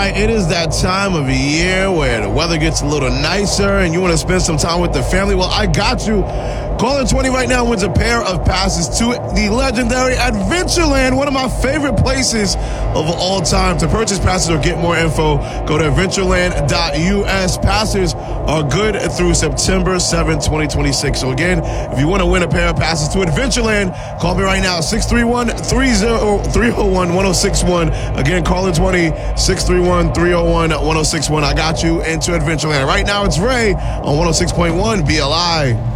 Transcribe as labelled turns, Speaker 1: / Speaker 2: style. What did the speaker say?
Speaker 1: right, it is that time of year where the weather gets a little nicer and you want to spend some time with the family. Well, I got you. Caller 20 right now wins a pair of passes to the legendary Adventureland, one of my favorite places of all time. To purchase passes or get more info, go to adventureland.us. Passes are good through September 7th, 2026. So again, if you want to win a pair of passes to Adventureland, call me right now, 631-301-1061. Again, caller 20, 631-301-1061. I got you into Adventureland. Right now, it's Ray on 106.1 BLI.